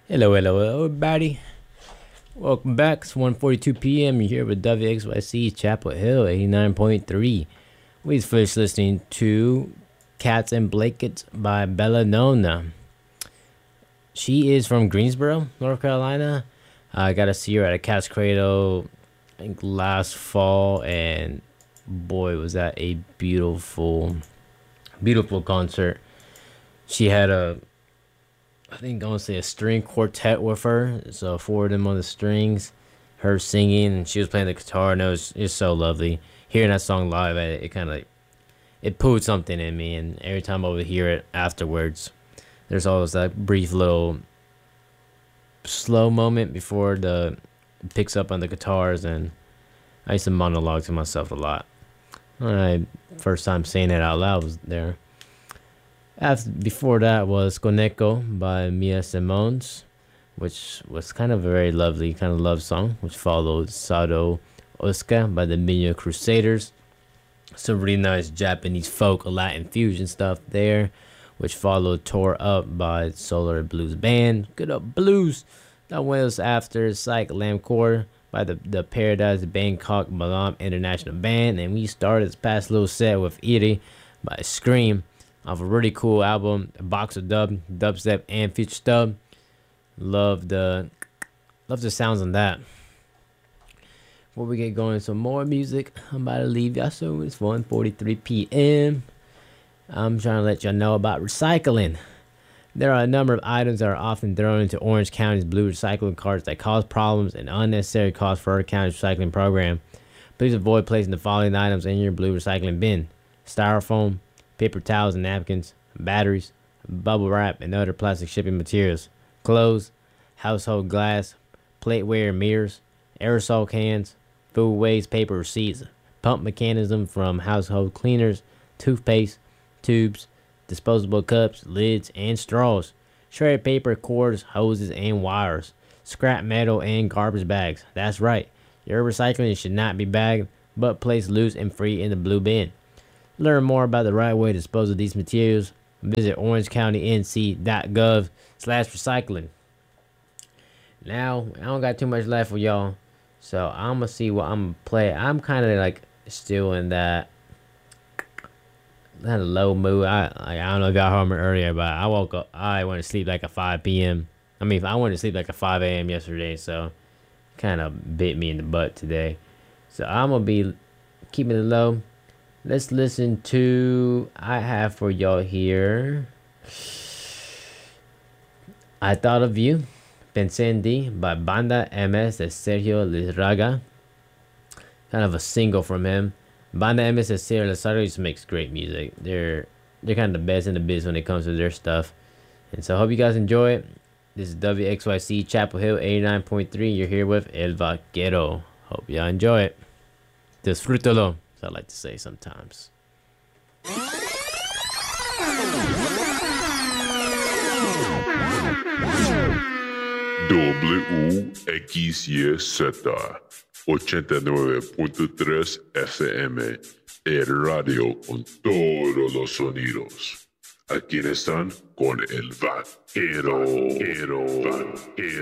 Hello, hello, hello, everybody. Welcome back. It's 1:42 p.m. You're here with WXYC Chapel Hill 89.3. We just finished listening to Cats and Blankets by Bella Nona. She is from Greensboro, North Carolina. I got to see her at a Cat's Cradle, I think last fall, and boy, was that a beautiful, beautiful concert. She had I think I want to say a string quartet with her. So four of them on the strings, her singing, and she was playing the guitar, and it was so lovely. Hearing that song live, it kind of it pulled something in me, and every time I would hear it afterwards, there's always that brief little slow moment before the it picks up on the guitars, and I used to monologue to myself a lot. First time saying it out loud was there. Before that was Koneko by Mia Simons, which was kind of a very lovely kind of love song, which followed Sado Oscar by the Minya Crusaders. Some really nice Japanese folk, Latin fusion stuff there, which followed Tore Up by Solar Blues Band. Good up blues. That was after Psych Lamcore by the Paradise Bangkok Malam International Band. And we started this past little set with Iri by Scream off a really cool album, a box of dubstep and future dub. Love the sounds on that. Before we get going, some more music, I'm about to leave y'all soon. It's 1:43 p.m. I'm trying to let y'all know about recycling. There are a number of items that are often thrown into Orange County's blue recycling carts that cause problems and unnecessary costs for our county's recycling program. Please avoid placing the following items in your blue recycling bin: styrofoam, paper towels and napkins, batteries, bubble wrap, and other plastic shipping materials, clothes, household glass, plateware and mirrors, aerosol cans, food waste paper receipts, pump mechanism from household cleaners, toothpaste, tubes, disposable cups, lids, and straws, shredded paper, cords, hoses, and wires, scrap metal, and garbage bags. That's right, your recycling should not be bagged, but placed loose and free in the blue bin. Learn more about the right way to dispose of these materials. Visit orangecountync.gov/recycling. Now, I don't got too much left for y'all, so I'm going to see what I'm going to play. I'm kind of like still in that low mood. I don't know if y'all heard me earlier, but I woke up. I went to sleep like at 5 p.m. I went to sleep like at 5 a.m. yesterday, so kind of bit me in the butt today. So I'm going to be keeping it low. Let's listen to, I have for y'all here, I Thought of You, Pensé en Ti by Banda MS de Sergio Lizraga. Kind of a single from him. Banda MS de Sergio Lizraga just makes great music. They're kind of the best in the biz when it comes to their stuff. And so I hope you guys enjoy it. This is WXYC Chapel Hill 89.3. You're here with El Vaquero. Hope y'all enjoy it. Disfrútalo. I like to say sometimes. WXYZ 89.3 FM, el radio con todos los sonidos. Aquí están con el vaquero.